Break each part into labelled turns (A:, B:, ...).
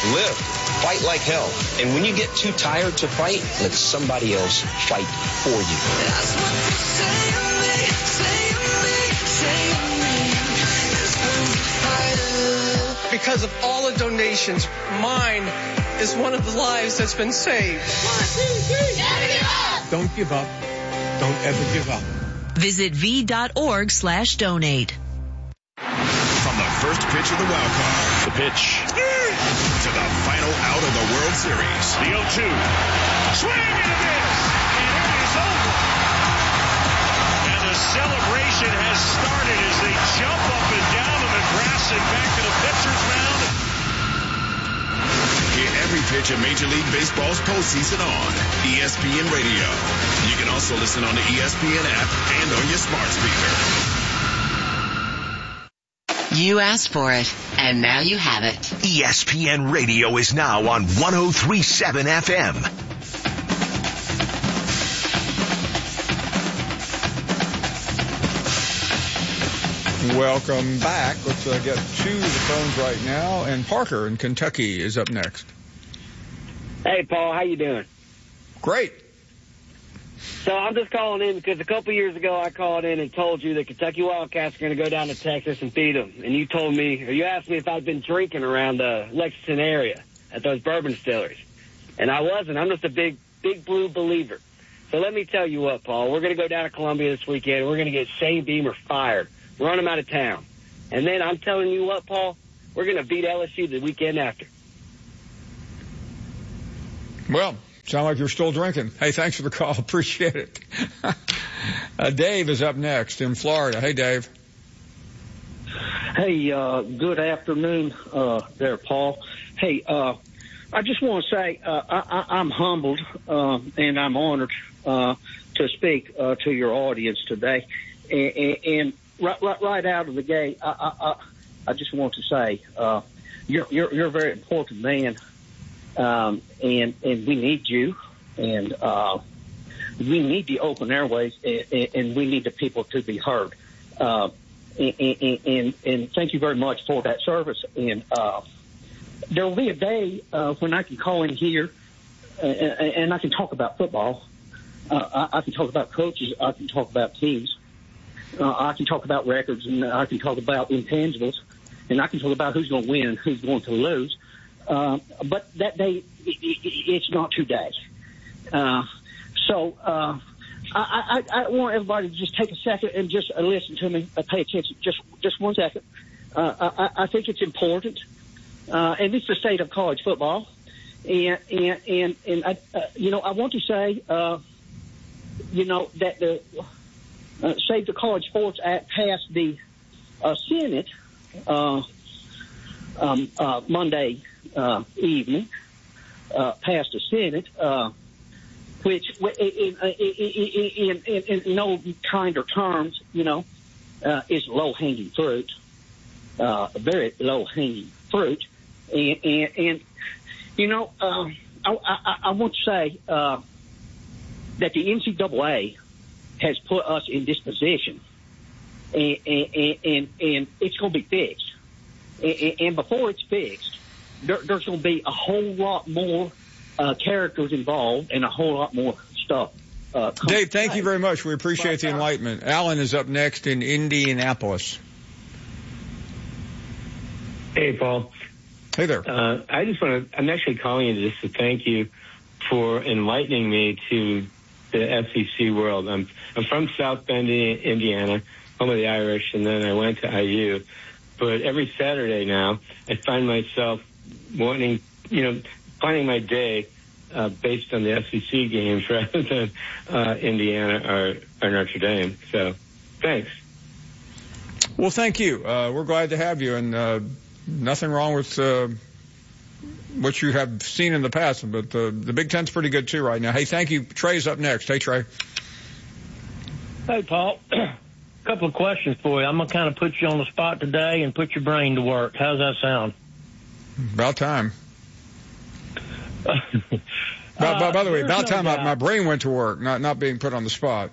A: Live. Fight like hell. And when you get too tired to fight, let somebody else fight for you.
B: That's what they say of me, say of me, say of me. That's when we fight up.
C: Because of all the donations, mine is one of the lives that's been saved.
B: 1, 2, 3. Never give up.
D: Don't give up. Don't ever give up.
E: Visit v.org/donate.
F: From the first pitch of the wild card, the pitch, to the final out of the World Series.
G: The 0-2. Swing and a miss. And it is over. And the celebration has started as they jump up and down on the grass and back to the pitcher's mound.
F: Hear every pitch of Major League Baseball's postseason on ESPN Radio. You can also listen on the ESPN app and on your smart speaker.
H: You asked for it, and now you have it.
I: ESPN Radio is now on 103.7 FM.
J: Welcome back. Let's get to the phones right now. And Parker in Kentucky is up next.
K: Hey, Paul. How you doing?
J: Great.
K: So I'm just calling in because a couple years ago I called in and told you that Kentucky Wildcats are going to go down to Texas and beat them. And you told me, or you asked me if I'd been drinking around the Lexington area at those bourbon distilleries. And I wasn't. I'm just a big blue believer. So let me tell you what, Paul. We're going to go down to Columbia this weekend. We're going to get Shane Beamer fired. Run him out of town. And then I'm telling you what, Paul, we're going to beat LSU the weekend after.
J: Well, sound like you're still drinking. Hey, thanks for the call. Appreciate it. Dave is up next in Florida. Hey, Dave.
L: Hey, good afternoon there, Paul. Hey, I just want to say I'm humbled and I'm honored to speak to your audience today. And right out of the gate, I just want to say you're a very important man, and we need you, and we need the open airways, and we need the people to be heard. And thank you very much for that service. And there will be a day when I can call in here and I can talk about football. I can talk about coaches. I can talk about teams. I can talk about records, and I can talk about intangibles, and I can talk about who's going to win and who's going to lose. But that day, it's not today. So I want everybody to just take a second and just listen to me, pay attention, just 1 second. I think it's important, and it's the state of college football. And I, I want to say, that the Save the College Sports Act passed the Senate Monday evening, passed the Senate, which in no kinder terms, is low-hanging fruit, very low-hanging fruit. And I want to say that the NCAA has put us in this position, and it's going to be fixed. And before it's fixed, there's going to be a whole lot more characters involved and a whole lot more stuff.
J: Dave, thank you very much. We appreciate the enlightenment. Alan is up next in Indianapolis.
M: Hey, Paul.
J: Hey there.
M: I'm actually calling you just to thank you for enlightening me to the SEC world. I'm from South Bend, Indiana, home of the Irish, and then I went to IU. But every Saturday now, I find myself planning my day based on the SEC games rather than Indiana or Notre Dame. So, thanks.
J: Well, thank you. We're glad to have you, and nothing wrong with what you have seen in the past, but the Big Ten's pretty good too right now. Hey, thank you. Trey's up next. Hey, Trey.
N: Hey, Paul. A couple of questions for you. I'm going to kind of put you on the spot today and put your brain to work. How's that sound?
J: About time. By the way, about time my brain went to work, not being put on the spot.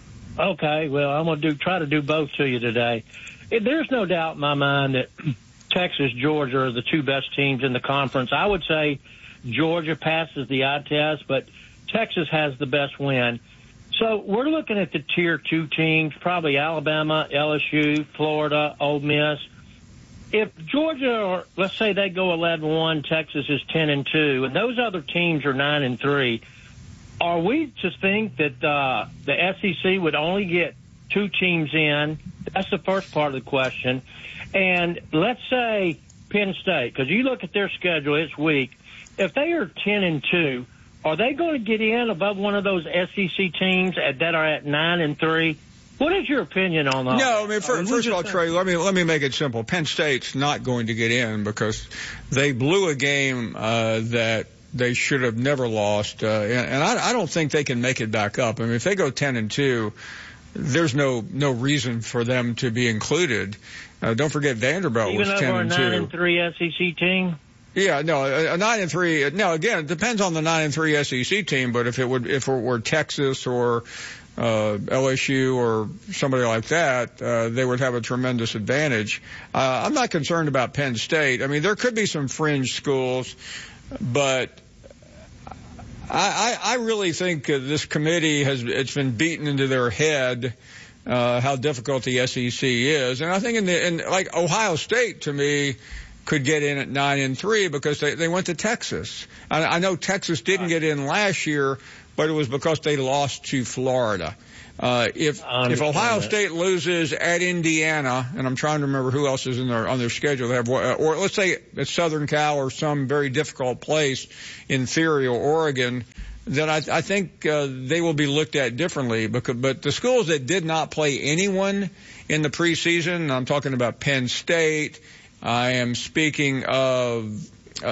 N: Okay, well, I'm going to try to do both to you today. There's no doubt in my mind that Texas, Georgia are the two best teams in the conference. I would say Georgia passes the eye test, but Texas has the best win. So we're looking at the Tier 2 teams, probably Alabama, LSU, Florida, Ole Miss. If Georgia, or let's say they go 11-1, Texas is 10-2, and those other teams are 9-3, are we to think that the SEC would only get 2 teams in? That's the first part of the question. And let's say Penn State, because you look at their schedule, it's weak. If they are 10-2, are they going to get in above one of those SEC teams that are at 9-3? What is your opinion on that?
J: No, I mean, first of all, Trey, let me make it simple. Penn State's not going to get in because they blew a game that they should have never lost, and I don't think they can make it back up. I mean, if they go 10-2, there's no reason for them to be included. Don't forget Vanderbilt was 10-2.
N: Even over a 9-3 SEC team.
J: Yeah, no, a 9-3. No, again, it depends on the 9-3 SEC team. But if it were Texas or LSU or somebody like that, they would have a tremendous advantage. I'm not concerned about Penn State. I mean, there could be some fringe schools, but I really think this committee it's been beaten into their head how difficult the SEC is, and I think like Ohio State to me could get in at 9-3 because they went to Texas. I know Texas didn't get in last year, but it was because they lost to Florida. If Ohio State loses at Indiana, and I'm trying to remember who else is on their schedule, they have, or let's say it's Southern Cal or some very difficult place in theory, or Oregon, then I think they will be looked at differently. But the schools that did not play anyone in the preseason, I'm talking about Penn State. I am speaking of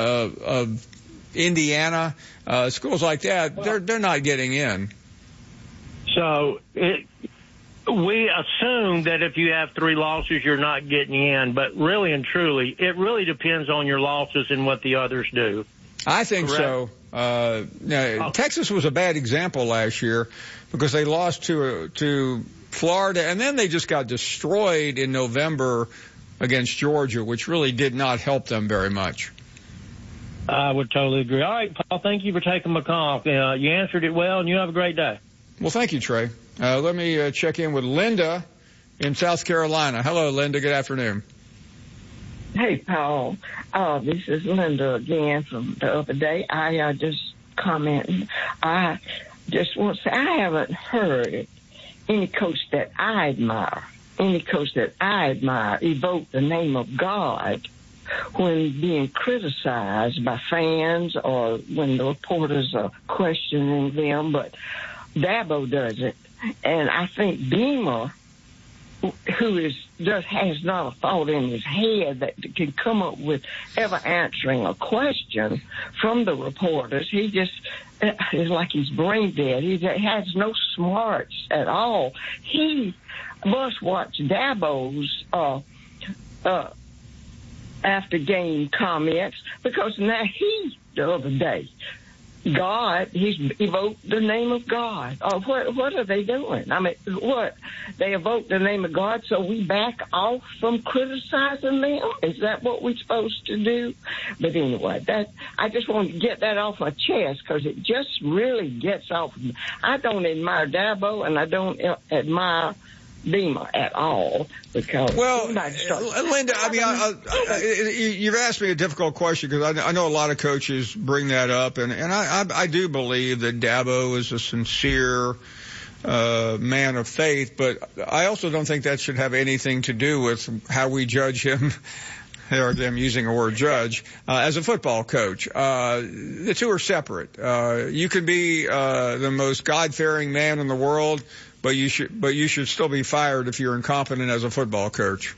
J: Indiana, schools like that. They're not getting in.
N: So we assume that if you have 3 losses, you're not getting in. But really and truly, it really depends on your losses and what the others do.
J: I think so. Texas was a bad example last year because they lost to Florida, and then they just got destroyed in November against Georgia, which really did not help them very much.
N: I would totally agree. All right, Paul, thank you for taking my call. You answered it well, and you have a great day.
J: Well, thank you, Trey. Let me check in with Linda in South Carolina. Hello, Linda. Good afternoon.
O: Hey, Paul. This is Linda again from the other day. I just commenting. I just want to say I haven't heard any coach that I admire evoke the name of God when being criticized by fans or when the reporters are questioning them, but Dabo does it. And I think Beamer, who has not a thought in his head that can come up with ever answering a question from the reporters, he just is like he's brain dead. He has no smarts at all. He must watch Dabo's after game comments, because now the other day, God, he's evoked the name of God. What are they doing? I mean, what? They evoke the name of God, so we back off from criticizing them? Is that what we're supposed to do? But anyway, I just want to get that off my chest because it just really gets off. I don't admire Dabo, and I don't admire Beamer at all, because
J: Linda, I mean, you've asked me a difficult question because I know a lot of coaches bring that up, and I do believe that Dabo is a sincere man of faith, but I also don't think that should have anything to do with how we judge him. There I'm using a word, judge, as a football coach. The two are separate. You could be the most God-fearing man in the world, but you should still be fired if you're incompetent as a football coach.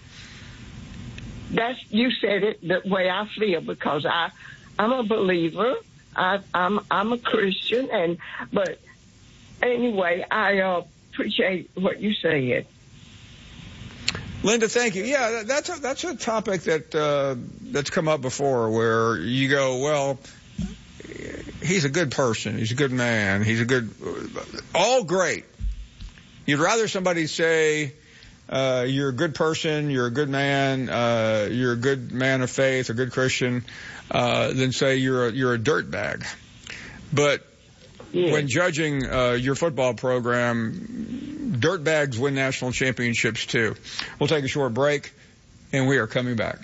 O: You said it the way I feel, because I'm a believer. I'm a Christian, but anyway, I appreciate what you said.
J: Linda, thank you. Yeah, that's a topic that's come up before, where you go, well, he's a good person, he's a good man, all great. You'd rather somebody say you're a good person, you're a good man, you're a good man of faith, a good Christian, than say you're a dirtbag. But when judging your football program, dirtbags win national championships too. We'll take a short break, and we are coming back.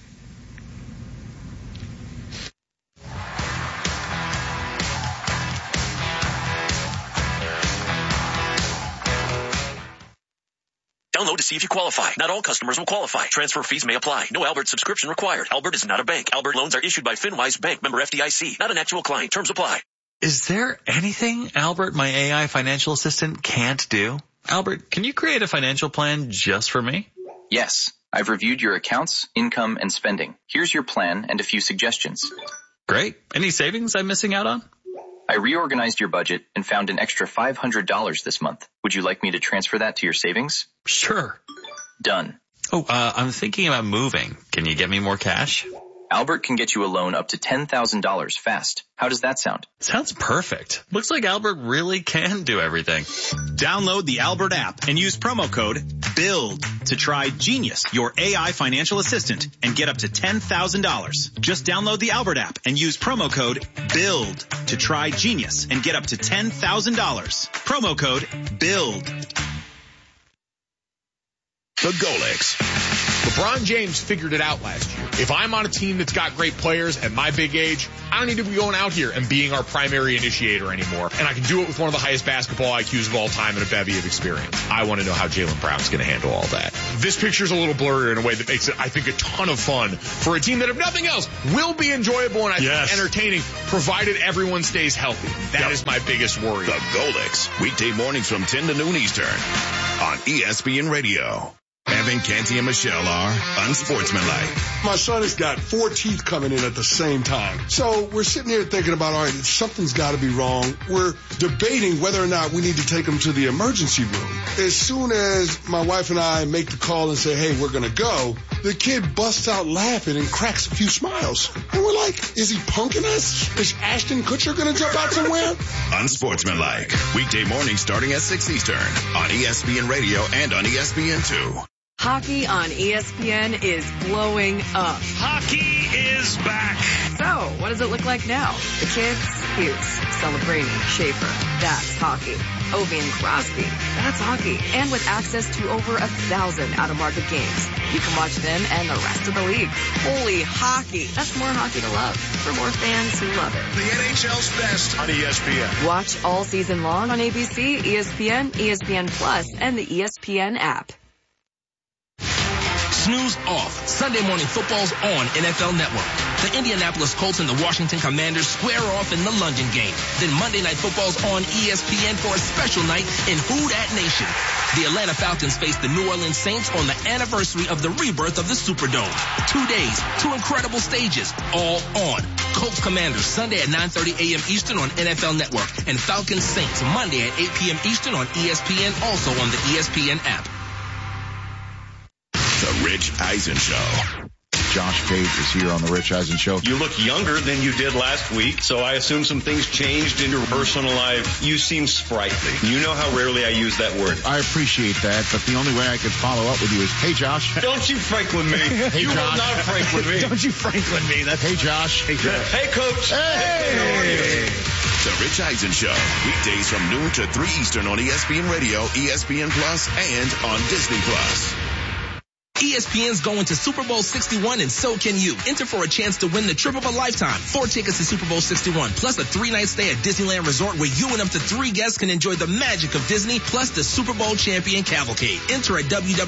P: Download to see if you qualify. Not all customers will qualify. Transfer fees may apply. No Albert subscription required. Albert is not a bank. Albert loans are issued by FinWise Bank, member FDIC. Not an actual client. Terms apply.
Q: Is there anything Albert, my AI financial assistant, can't do? Albert, can you create a financial plan just for me?
R: Yes. I've reviewed your accounts, income, and spending. Here's your plan and a few suggestions.
Q: Great. Any savings I'm missing out on?
R: I reorganized your budget and found an extra $500 this month. Would you like me to transfer that to your savings?
Q: Sure.
R: Done.
Q: Oh, I'm thinking about moving. Can you get me more cash?
R: Albert can get you a loan up to $10,000 fast. How does that sound?
Q: Sounds perfect. Looks like Albert really can do everything.
S: Download the Albert app and use promo code BUILD to try Genius, your AI financial assistant, and get up to $10,000. Just download the Albert app and use promo code BUILD to try Genius and get up to $10,000. Promo code BUILD.
T: The Golix. LeBron James figured it out last year. If I'm on a team that's got great players at my big age, I don't need to be going out here and being our primary initiator anymore. And I can do it with one of the highest basketball IQs of all time and a bevy of experience. I want to know how Jaylen Brown's going to handle all that. This picture's a little blurry in a way that makes it, I think, a ton of fun for a team that, if nothing else, will be enjoyable and I think entertaining, provided everyone stays healthy. That is my biggest worry.
F: The Golix, weekday mornings from 10 to noon Eastern on ESPN Radio. Evan, Canty, and Michelle are unsportsmanlike.
U: My son has got 4 teeth coming in at the same time. So we're sitting here thinking about, all right, something's got to be wrong. We're debating whether or not we need to take him to the emergency room. As soon as my wife and I make the call and say, hey, we're going to go, the kid busts out laughing and cracks a few smiles. And we're like, is he punking us? Is Ashton Kutcher going to jump out somewhere?
F: Unsportsmanlike. Weekday mornings starting at 6 Eastern on ESPN Radio and on ESPN2.
V: Hockey on ESPN is blowing up.
G: Hockey is back.
V: So, what does it look like now? The kids, Hughes, Celebrini, Schaefer, that's hockey. Ovi and Crosby, that's hockey. And with access to over 1,000 out-of-market games, you can watch them and the rest of the league. Holy hockey. That's more hockey to love for more fans who love it.
F: The NHL's best on ESPN.
V: Watch all season long on ABC, ESPN, ESPN Plus, and the ESPN app.
W: Snooze off. Sunday morning football's on NFL Network. The Indianapolis Colts and the Washington Commanders square off in the London game. Then Monday Night Football's on ESPN for a special night in Who Dat Nation. The Atlanta Falcons face the New Orleans Saints on the anniversary of the rebirth of the Superdome. 2 days, 2 incredible stages, all on. Colts Commanders Sunday at 9:30 a.m. Eastern on NFL Network. And Falcons Saints Monday at 8 p.m. Eastern on ESPN, also on the ESPN app.
F: The Rich Eisen Show.
X: Josh Page is here on the Rich Eisen Show.
Y: You look younger than you did last week, so I assume some things changed in your personal life. You seem sprightly. You know how rarely I use that word.
X: I appreciate that, but the only way I could follow up with you is, hey, Josh.
Y: Don't you Franklin me.
X: Hey,
Y: you
X: Josh.
Y: will not Franklin me.
X: Don't you Franklin me. That's hey, Josh.
Y: Hey, Josh. Hey, Coach.
X: Hey.
F: The Rich Eisen Show. Weekdays from noon to 3 Eastern on ESPN Radio, ESPN Plus, and on Disney Plus.
W: ESPN's going to Super Bowl 61 and so can you. Enter for a chance to win the trip of a lifetime. 4 tickets to Super Bowl 61 plus a 3-night stay at Disneyland Resort where you and up to 3 guests can enjoy the magic of Disney plus the Super Bowl champion cavalcade. Enter at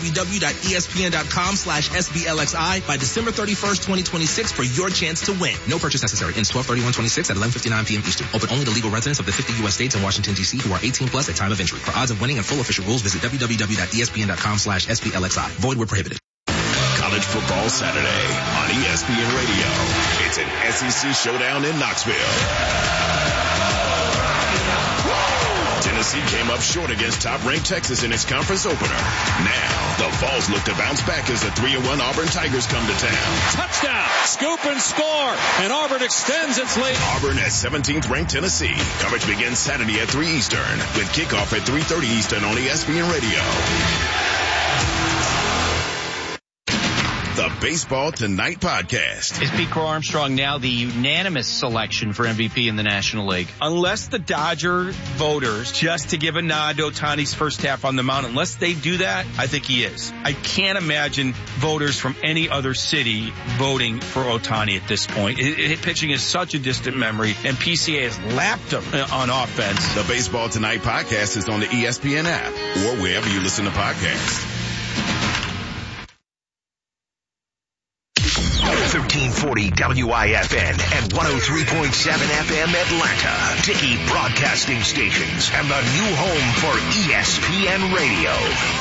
W: www.espn.com/SBLXI by December 31st, 2026 for your chance to win. No purchase necessary. Ends 12/31/26 at 11:59 p.m. Eastern. Open only to legal residents of the 50 U.S. states and Washington, D.C. who are 18 plus at time of entry. For odds of winning and full official rules, visit www.espn.com/SBLXI. Void where prohibited.
F: College Football Saturday on ESPN Radio. It's an SEC showdown in Knoxville. Tennessee came up short against top-ranked Texas in its conference opener. Now, the Vols look to bounce back as the 3-1 Auburn Tigers come to town.
G: Touchdown! Scoop and score! And Auburn extends its lead.
F: Auburn at 17th ranked Tennessee. Coverage begins Saturday at 3 Eastern with kickoff at 3:30 Eastern on ESPN Radio. Baseball Tonight podcast.
A: Is Pete Crow Armstrong now the unanimous selection for MVP in the National League?
B: Unless the Dodger voters, just to give a nod to Ohtani's first half on the mound, unless they do that, I think he is. I can't imagine voters from any other city voting for Ohtani at this point. Pitching is such a distant memory, and PCA has lapped him on offense.
F: The Baseball Tonight podcast is on the ESPN app or wherever you listen to podcasts.
I: 1340 WIFN and 103.7 FM Atlanta. Dickey Broadcasting Stations and the new home for ESPN Radio.